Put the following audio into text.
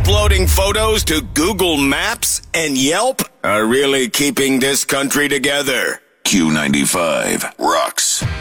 uploading photos to Google Maps and Yelp are really keeping this country together. Q95 rocks.